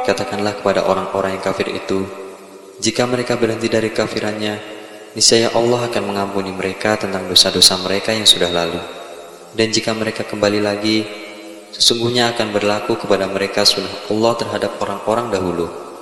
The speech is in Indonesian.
Katakanlah kepada orang-orang yang kafir itu, jika mereka berhenti dari kafirannya, niscaya Allah akan mengampuni mereka tentang dosa-dosa mereka yang sudah lalu. Dan jika mereka kembali lagi, sesungguhnya akan berlaku kepada mereka sunnah Allah terhadap orang-orang dahulu.